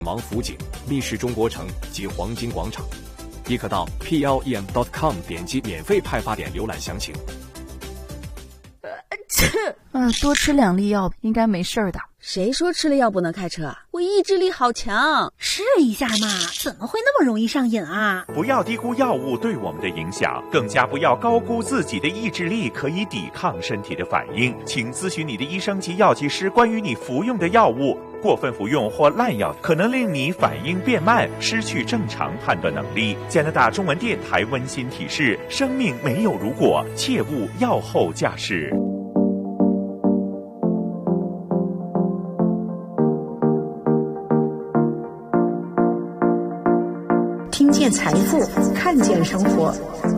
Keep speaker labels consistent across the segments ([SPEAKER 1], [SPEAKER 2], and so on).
[SPEAKER 1] 芒府井、密室中国城及黄金广场。亦可到 plem.com 点击免费派发点浏览详情。
[SPEAKER 2] 多吃2粒药应该没事的。
[SPEAKER 3] 谁说吃了药不能开车？我意志力好强。
[SPEAKER 4] 试一下嘛，怎么会那么容易上瘾啊？
[SPEAKER 5] 不要低估药物对我们的影响，更加不要高估自己的意志力可以抵抗身体的反应。请咨询你的医生及药剂师关于你服用的药物。过分服用或滥药可能令你反应变慢，失去正常判断能力。加拿大中文电台温馨提示：生命没有如果，切勿药后驾驶。
[SPEAKER 6] 听见财富，看见生活。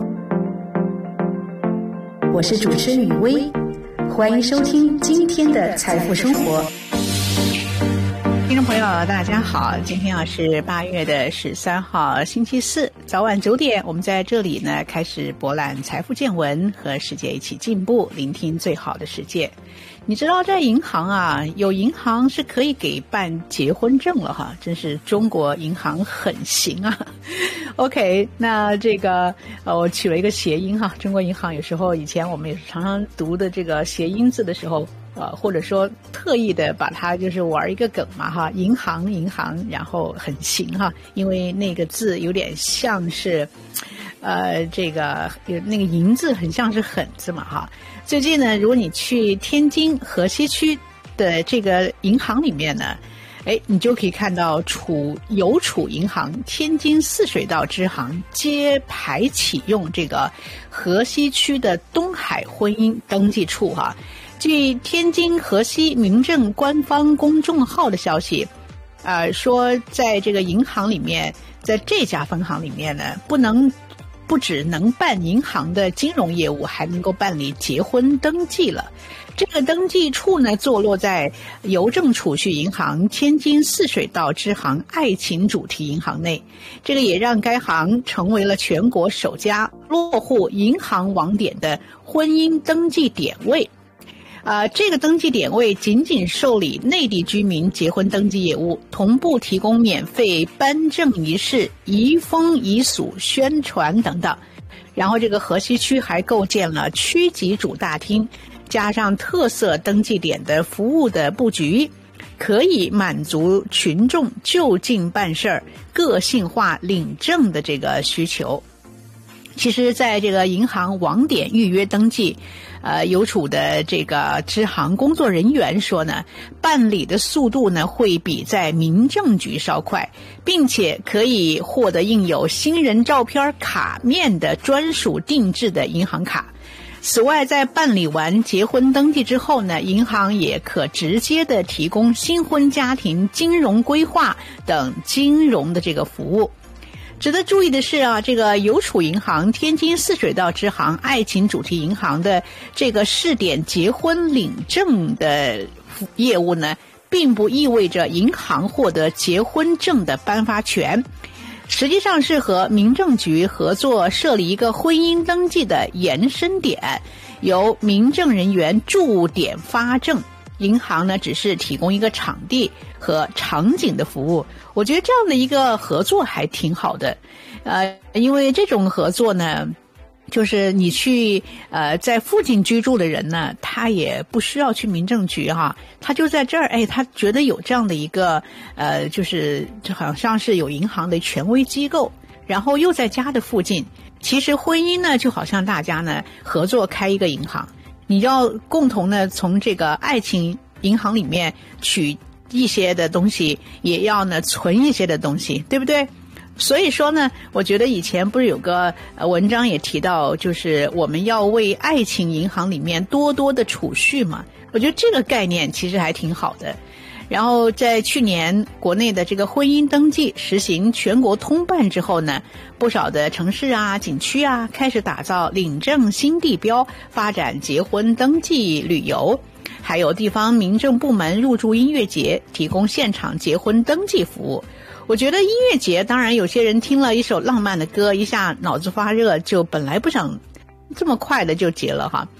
[SPEAKER 6] 我是主持人雨薇，欢迎收听今天的财富生活。
[SPEAKER 7] 听众朋友大家好，今天是8月13号星期四早晚9点，我们在这里呢开始博览财富见闻，和世界一起进步，聆听最好的世界。你知道在银行啊，有银行是可以给办结婚证了哈，真是中国银行很行啊。OK， 那这个我取了一个谐音哈，中国银行有时候以前我们也是常常读的这个谐音字的时候，或者说特意的把它就是玩一个梗嘛哈，银行，然后很行哈，因为那个字有点像是，这个那个银字很像是狠字嘛哈。最近呢，如果你去天津河西区的这个银行里面呢，你就可以看到邮储银行天津泗水道支行揭牌启用这个河西区的东海婚姻登记处哈。据天津河西民政官方公众号的消息，说在这个银行里面，在这家分行里面呢，不只能办银行的金融业务，还能够办理结婚登记了。这个登记处呢，坐落在邮政储蓄银行天津泗水道支行爱情主题银行内，这个也让该行成为了全国首家落户银行网点的婚姻登记点位。这个登记点位仅仅受理内地居民结婚登记业务，同步提供免费颁证仪式、移风遗俗宣传等等。然后这个河西区还构建了区级主大厅，加上特色登记点的服务的布局，可以满足群众就近办事儿、个性化领证的这个需求。其实在这个银行网点预约登记，邮储的这个支行工作人员说呢，办理的速度呢会比在民政局稍快，并且可以获得印有新人照片卡面的专属定制的银行卡。此外，在办理完结婚登记之后呢，银行也可直接的提供新婚家庭金融规划等金融的这个服务。值得注意的是啊，这个邮储银行天津泗水道支行爱情主题银行的这个试点结婚领证的业务呢，并不意味着银行获得结婚证的颁发权，实际上是和民政局合作设立一个婚姻登记的延伸点，由民政人员驻点发证，银行呢只是提供一个场地和场景的服务。我觉得这样的一个合作还挺好的，因为这种合作呢，就是你去在附近居住的人呢，他也不需要去民政局哈，他就在这儿，他觉得有这样的一个就是好像是有银行的权威机构，然后又在家的附近。其实婚姻呢，就好像大家呢合作开一个银行，你要共同呢从这个爱情银行里面取一些的东西，也要呢存一些的东西，对不对？所以说呢，我觉得以前不是有个文章也提到，就是我们要为爱情银行里面多多的储蓄嘛。我觉得这个概念其实还挺好的。然后在去年国内的这个婚姻登记实行全国通办之后呢，不少的城市啊、景区啊开始打造领证新地标，发展结婚登记旅游。还有地方民政部门入驻音乐节，提供现场结婚登记服务。我觉得音乐节，当然有些人听了一首浪漫的歌，一下脑子发热，就本来不想这么快的就结了哈。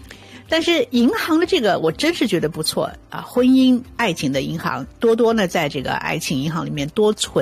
[SPEAKER 7] 但是银行的这个我真是觉得不错啊，婚姻爱情的银行，多多呢在这个爱情银行里面多存